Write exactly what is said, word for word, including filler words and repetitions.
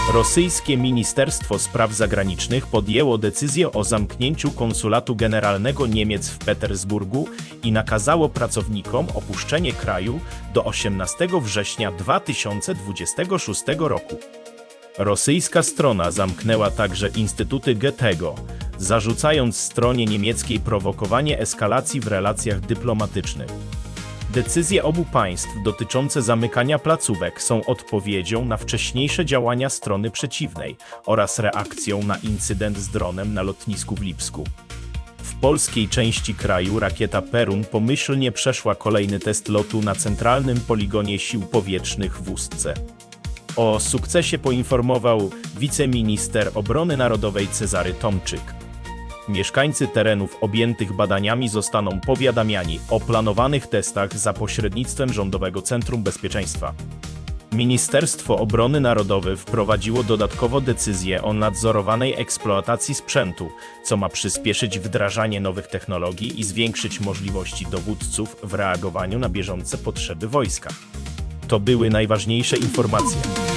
Rosyjskie Ministerstwo Spraw Zagranicznych podjęło decyzję o zamknięciu konsulatu generalnego Niemiec w Petersburgu i nakazało pracownikom opuszczenie kraju do osiemnastego września dwa tysiące dwudziestego szóstego roku. Rosyjska strona zamknęła także instytuty Goethego, zarzucając stronie niemieckiej prowokowanie eskalacji w relacjach dyplomatycznych. Decyzje obu państw dotyczące zamykania placówek są odpowiedzią na wcześniejsze działania strony przeciwnej oraz reakcją na incydent z dronem na lotnisku w Lipsku. W polskiej części kraju rakieta Perun pomyślnie przeszła kolejny test lotu na centralnym poligonie sił powietrznych w Ustce. O sukcesie poinformował wiceminister obrony narodowej Cezary Tomczyk. Mieszkańcy terenów objętych badaniami zostaną powiadamiani o planowanych testach za pośrednictwem Rządowego Centrum Bezpieczeństwa. Ministerstwo Obrony Narodowej wprowadziło dodatkowo decyzję o nadzorowanej eksploatacji sprzętu, co ma przyspieszyć wdrażanie nowych technologii i zwiększyć możliwości dowódców w reagowaniu na bieżące potrzeby wojska. To były najważniejsze informacje.